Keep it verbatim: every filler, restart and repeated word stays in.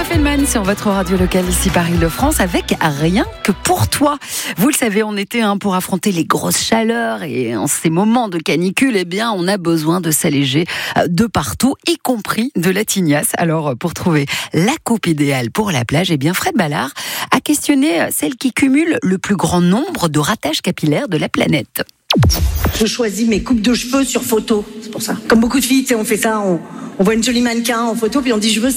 Feldman sur votre radio locale ici Paris-Le-France avec Rien que pour toi. Vous le savez, en été, hein, pour affronter les grosses chaleurs et en ces moments de canicule, eh bien, on a besoin de s'alléger de partout, y compris de la tignasse. Alors, pour trouver la coupe idéale pour la plage, eh bien, Fred Ballard a questionné celle qui cumule le plus grand nombre de ratages capillaires de la planète. Je choisis mes coupes de cheveux sur photo, c'est pour ça. Comme beaucoup de filles, tu sais, on fait ça, on, on voit une jolie mannequin en photo, puis on dit je veux